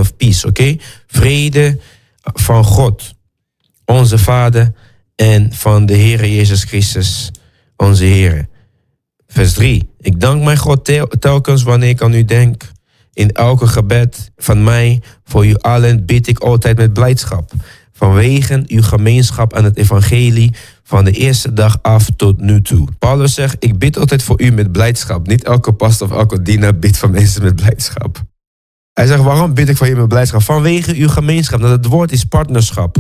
of peace, oké? Vrede van God, onze Vader, en van de Heere Jezus Christus, onze Heere. Vers 3. Ik dank mijn God telkens wanneer ik aan u denk. In elke gebed van mij voor u allen bid ik altijd met blijdschap. Vanwege uw gemeenschap aan het evangelie van de eerste dag af tot nu toe. Paulus zegt, ik bid altijd voor u met blijdschap. Niet elke pastor of elke dienaar bidt voor mensen met blijdschap. Hij zegt, waarom bid ik voor je met blijdschap? Vanwege uw gemeenschap. Nou, het woord is partnerschap.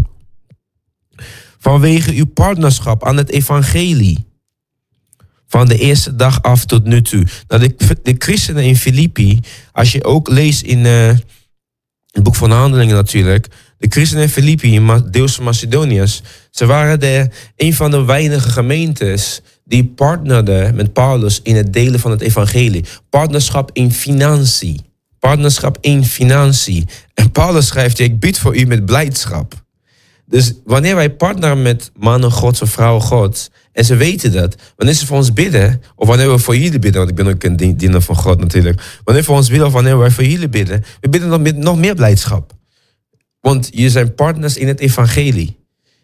Vanwege uw partnerschap aan het evangelie. Van de eerste dag af tot nu toe. Nou, de christenen in Filippi, als je ook leest in het boek van Handelingen natuurlijk. De christenen in Filippi, deels van Macedoniërs, ze waren een van de weinige gemeentes die partnerden met Paulus in het delen van het evangelie. Partnerschap in financiën. Partnerschap in financiën. En Paulus schrijft, ik bid voor u met blijdschap. Dus wanneer wij partneren met mannen Gods of vrouwen Gods, en ze weten dat, wanneer ze voor ons bidden, of wanneer we voor jullie bidden, want ik ben ook een dienaar van God natuurlijk. Wanneer we voor ons bidden of wanneer wij voor jullie bidden, we bidden dan met nog meer blijdschap. Want jullie zijn partners in het evangelie.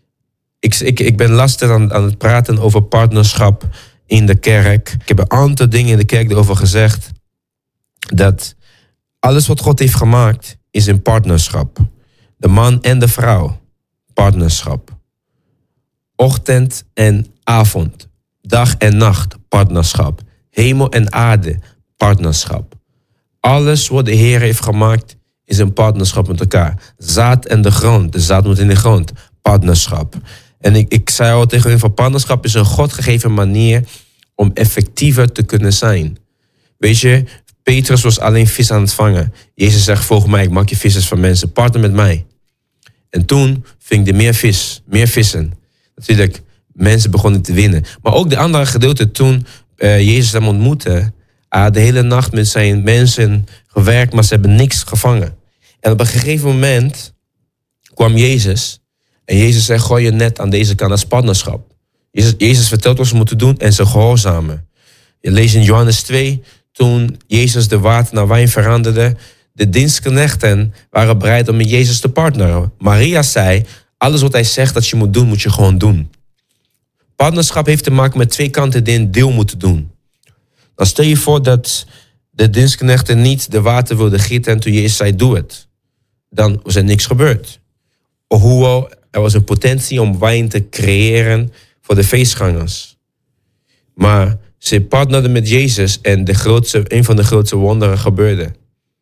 Ik ben lastig aan het praten over partnerschap in de kerk. Ik heb een aantal dingen in de kerk erover gezegd. Dat alles wat God heeft gemaakt is een partnerschap. De man en de vrouw. Partnerschap. Ochtend en avond. Dag en nacht. Partnerschap. Hemel en aarde. Partnerschap. Alles wat de Heer heeft gemaakt is een partnerschap met elkaar. Zaad en de grond. De zaad moet in de grond. Partnerschap. En ik zei al tegen u van partnerschap is een godgegeven manier om effectiever te kunnen zijn. Weet je, Petrus was alleen vis aan het vangen. Jezus zegt, volg mij, ik maak je vissers van mensen. Partner met mij. En toen ving hij meer vissen. Natuurlijk, mensen begonnen te winnen. Maar ook de andere gedeelte, toen Jezus hem ontmoette, de hele nacht met zijn mensen gewerkt, maar ze hebben niks gevangen. En op een gegeven moment kwam Jezus. En Jezus zei, gooi je net aan deze kant als partnerschap. Jezus vertelt wat ze moeten doen en ze gehoorzamen. Je leest in Johannes 2, toen Jezus de water naar wijn veranderde, de dienstknechten waren bereid om met Jezus te partneren. Maria zei, alles wat hij zegt dat je moet doen, moet je gewoon doen. Partnerschap heeft te maken met twee kanten die een deel moeten doen. Dan stel je voor dat de dienstknechten niet de water wilden gieten en toen Jezus zei, doe het. Dan was er niks gebeurd. Hoewel er was een potentie om wijn te creëren voor de feestgangers. Maar ze partnerden met Jezus en een van de grootste wonderen gebeurde.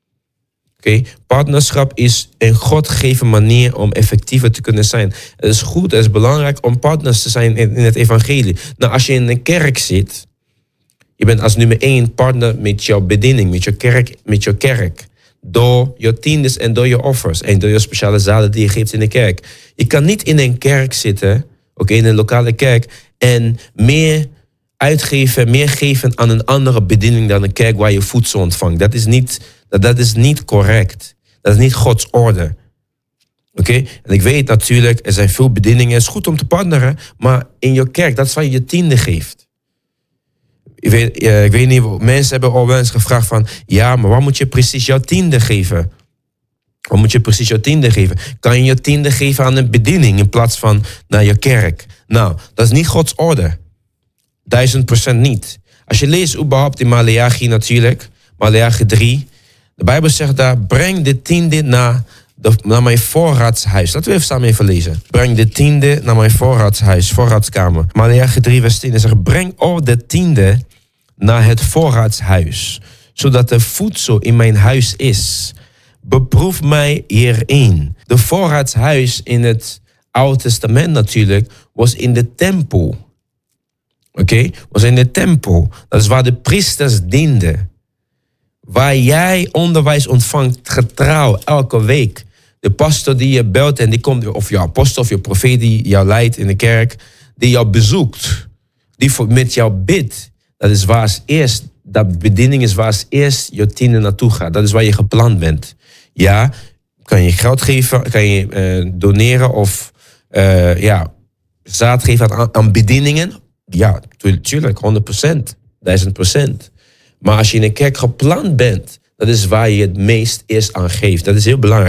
Okay? Partnerschap is een godgegeven manier om effectiever te kunnen zijn. Het is goed, het is belangrijk om partners te zijn in het evangelie. Nou, als je in een kerk zit, je bent als nummer 1 partner met jouw bediening, met je kerk. Door je tiendes en door je offers en door je speciale zalen die je geeft in de kerk. Je kan niet in een kerk zitten, in een lokale kerk, en meer uitgeven, meer geven aan een andere bediening dan een kerk waar je voedsel ontvangt. Dat is niet correct. Dat is niet Gods orde. Oké? En ik weet natuurlijk, er zijn veel bedieningen. Het is goed om te partneren, maar in je kerk, dat is waar je je tiende geeft. Ik weet niet, mensen hebben al wel eens gevraagd van, ja, maar waar moet je precies jouw tiende geven? Waar moet je precies jouw tiende geven? Kan je je tiende geven aan een bediening in plaats van naar je kerk? Nou, dat is niet Gods orde. 1000% niet. Als je leest überhaupt in Maleachi natuurlijk, Maleachi 3, de Bijbel zegt daar, breng de tiende naar mijn voorraadshuis. Laten we even lezen. Breng de tiende naar mijn voorraadskamer. Maleachi 3 vers 10 zegt, breng al de tiende naar het voorraadshuis, zodat er voedsel in mijn huis is. Beproef mij hierin. De voorraadshuis in het Oude Testament natuurlijk was in de tempel. Was in de tempel. Dat is waar de priesters dienden. Waar jij onderwijs ontvangt, getrouw, elke week. De pastor die je belt en die komt, of je apostel of je profeet die jou leidt in de kerk, die jou bezoekt, die met jou bidt. Dat is waar als eerst, dat bediening is waar als eerst je tiende naartoe gaat. Dat is waar je gepland bent. Ja, kan je geld geven, kan je doneren of zaad geven aan bedieningen. Ja, tuurlijk, 100%, 1000%. Maar als je in een kerk gepland bent, dat is waar je het meest eerst aan geeft. Dat is heel belangrijk.